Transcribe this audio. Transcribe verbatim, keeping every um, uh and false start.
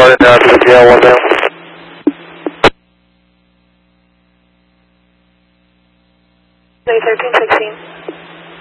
running down to the G L one now. thirteen sixteen.